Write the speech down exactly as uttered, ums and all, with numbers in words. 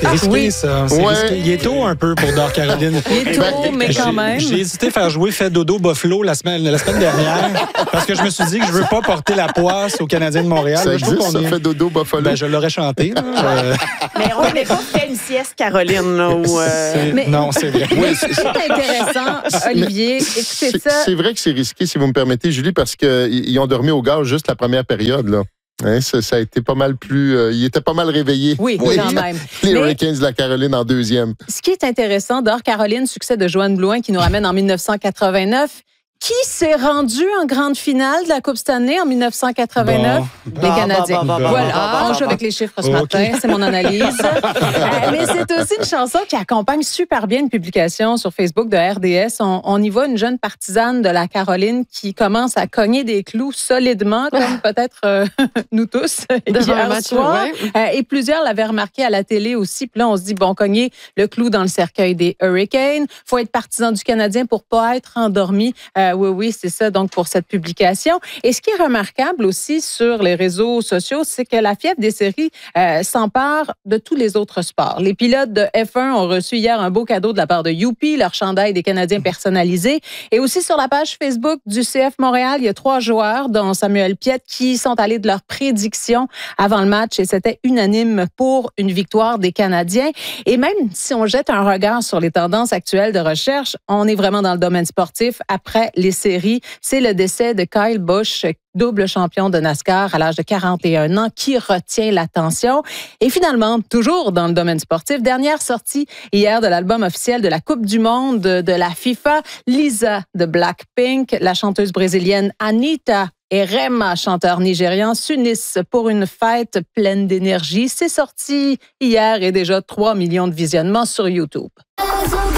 C'est risqué, Oui. ça. C'est Ouais. risqué. Il est tôt un peu pour Dor Caroline. Il est tôt, Ben, mais quand J'ai- même. J'ai hésité à faire jouer Fait Dodo Buffalo la semaine, la semaine dernière parce que je me suis dit que je veux pas porter la poisse aux Canadiens de Montréal. Ça Là, je trouve existe, qu'on ça est- fait dodo Buffalo. Ben, je l'aurais chanté. là. Euh, Mais on n'avait pas fait une sieste, Caroline. Là, où, euh, c'est- Mais- Non, c'est vrai. Oui, C'est intéressant, Olivier. Écoutez C'est ça. c'est vrai que c'est risqué, si vous me permettez, Julie, parce qu'ils ont dormi au gaz juste la première période. Là. Hein, ça, ça a été pas mal plus... Euh, ils étaient pas mal réveillés. Oui, les, quand même. Les Mais- Hurricanes de la Caroline en deuxième. Ce qui est intéressant, Dor Caroline, succès de Joanne Blouin qui nous ramène en dix-neuf cent quatre-vingt-neuf. Qui s'est rendu en grande finale de la Coupe Stanley en dix-neuf cent quatre-vingt-neuf? Bon. Les Bah, Canadiens. bah, bah, bah, Voilà, bah, bah, on joue bah, avec les chiffres ce OK. matin, c'est mon analyse. Euh, mais c'est aussi une chanson qui accompagne super bien une publication sur Facebook de R D S. On, on y voit une jeune partisane de la Caroline qui commence à cogner des clous solidement, comme peut-être euh, nous tous Devant un hier match, soir. ouais. Euh, et plusieurs l'avaient remarqué à la télé aussi. Puis là, on se dit, bon, cogner le clou dans le cercueil des Hurricanes. Faut être partisan du Canadien pour pas être endormi. Euh, oui, oui, c'est ça, donc, pour cette publication. Et ce qui est remarquable aussi sur les réseaux sociaux, c'est que la fièvre des séries euh, s'empare de tous les autres sports. Les pilotes de F un ont reçu hier un beau cadeau de la part de Youpi, leur chandail des Canadiens personnalisé. Et aussi sur la page Facebook du C F Montréal, il y a trois joueurs, dont Samuel Piette, qui sont allés de leurs prédictions avant le match et c'était unanime pour une victoire des Canadiens. Et même si on jette un regard sur les tendances actuelles de recherche, on est vraiment dans le domaine sportif après les séries. C'est le décès de Kyle Busch, double champion de NASCAR à l'âge de quarante et un ans, qui retient l'attention. Et finalement, toujours dans le domaine sportif, dernière sortie hier de l'album officiel de la Coupe du monde de la FIFA, Lisa de Blackpink, la chanteuse brésilienne Anitta et Rema, chanteur nigérian, s'unissent pour une fête pleine d'énergie. C'est sorti hier et déjà trois millions de visionnements sur YouTube.